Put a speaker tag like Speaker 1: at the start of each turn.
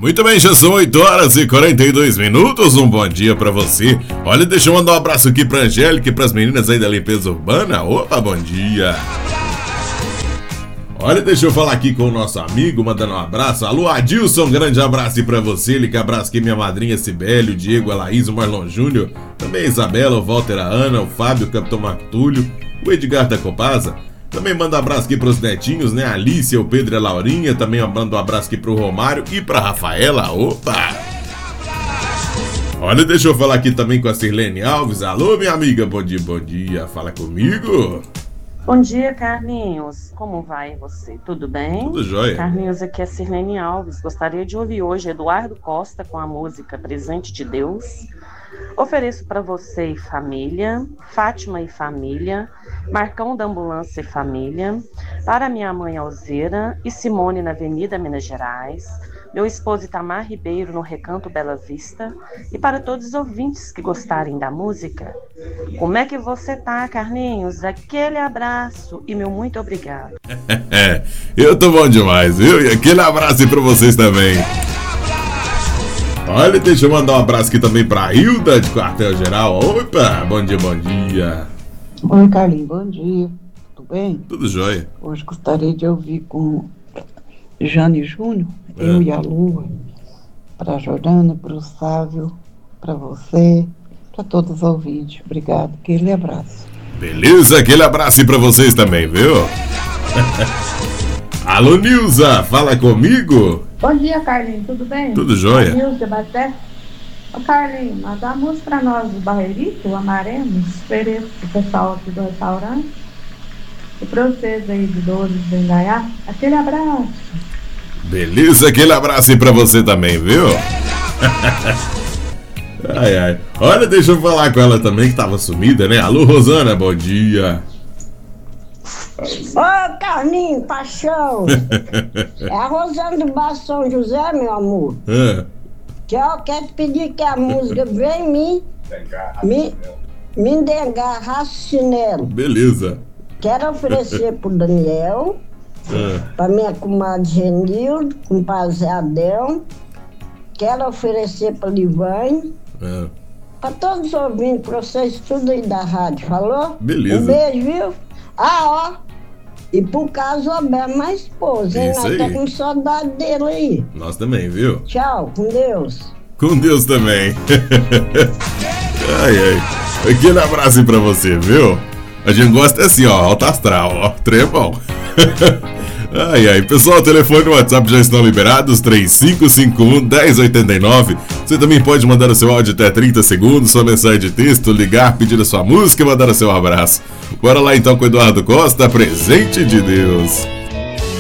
Speaker 1: Muito bem, já são 8h42. Um bom dia pra você. Olha, deixa eu mandar um abraço aqui pra Angélica e pras meninas aí da limpeza urbana. Opa, bom dia. Olha, deixa eu falar aqui com o nosso amigo, mandando um abraço. Alô, Adilson, grande abraço aí pra você. Ele que abraça aqui minha madrinha Cibele, o Diego, a Laís, o Marlon Júnior. Também a Isabela, o Walter, a Ana, o Fábio, o Capitão Marco Túlio, o Edgar da Copasa. Também manda um abraço aqui pros netinhos, né? A Alicia, o Pedro e a Laurinha. Também manda um abraço aqui pro Romário e pra Rafaela. Opa! Olha, deixa eu falar aqui também com a Sirlene Alves. Alô, minha amiga, bom dia, bom dia. Fala comigo.
Speaker 2: Bom dia, Carlinhos. Como vai você? Tudo bem?
Speaker 1: Tudo jóia.
Speaker 2: Carlinhos, aqui é Sirlene Alves. Gostaria de ouvir hoje Eduardo Costa com a música Presente de Deus. Ofereço para você e família, Fátima e família, Marcão da Ambulância e família, para minha mãe Alzeira e Simone na Avenida Minas Gerais, meu esposo Itamar Ribeiro no Recanto Bela Vista e para todos os ouvintes que gostarem da música. Como é que você tá, Carlinhos? Aquele abraço e meu muito obrigado.
Speaker 1: Eu tô bom demais, viu? E aquele abraço aí pra vocês também. Olha, deixa eu mandar um abraço aqui também pra Hilda de Quartel Geral. Opa, bom dia, bom dia.
Speaker 3: Oi, Carlinhos, bom dia. Tudo bem?
Speaker 1: Tudo jóia.
Speaker 3: Hoje gostaria de ouvir com Jane Júnior, Eu e a Lua, para a Jordana, para o Sávio, para você, para todos os ouvintes. Obrigado, aquele abraço.
Speaker 1: Beleza, aquele abraço aí pra vocês também, viu? Alô, Nilza, fala comigo.
Speaker 4: Bom dia, Carlinhos, tudo bem?
Speaker 1: Tudo jóia.
Speaker 4: Nilza, Baté. Ô, Carlinhos, manda uma música pra nós do Barreirito, o Amaremos, ofereço pro pessoal aqui do restaurante. E pra vocês aí de Dores do Engaiá, aquele abraço.
Speaker 1: Beleza, aquele abraço aí pra você também, viu? Ai, ai. Olha, deixa eu falar com ela também que tava sumida, né? Alô, Rosana, bom dia.
Speaker 5: Ô, Carlinhos, paixão. É a Rosana do Bairro São José, meu amor. Eu quero te pedir que a música vem me dengar chinelo.
Speaker 1: Beleza.
Speaker 5: Quero oferecer pro Daniel, pra minha comadre Genildo, compadre Zé Adão. Quero oferecer pra Livane. Pra todos os ouvintes, pra vocês tudo aí da rádio, falou?
Speaker 1: Beleza.
Speaker 5: Um beijo, viu? Ah, ó. E por caso, o Abel, minha esposa, hein?
Speaker 1: Isso
Speaker 5: Nós
Speaker 1: aí.
Speaker 5: tá com saudade dele aí.
Speaker 1: Nós também, viu?
Speaker 5: Tchau, com Deus.
Speaker 1: Com Deus também. Ai, ai. Aquele abraço aí pra você, viu? A gente gosta assim, ó, alto astral, ó, tremão. Ai, ai. Pessoal, o telefone e o WhatsApp já estão liberados, 3551-1089. Você também pode mandar o seu áudio até 30 segundos, sua mensagem de texto, ligar, pedir a sua música e mandar o seu abraço. Bora lá então com o Eduardo Costa, Presente de Deus.